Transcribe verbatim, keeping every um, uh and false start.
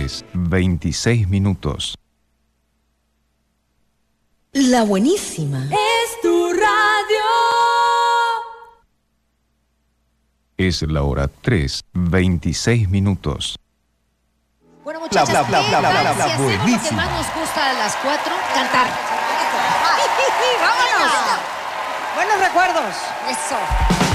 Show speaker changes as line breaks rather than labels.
tres, veintiséis minutos.
La buenísima.
Es tu radio.
Es la hora tres, veintiséis minutos.
Bueno, muchachas,
Bla, bla, bla, bla, bla, bla,
si hacemos lo que
buenísima.
más nos gusta a las cuatro, cantar.
¡Vámonos! Buenos recuerdos.
Eso.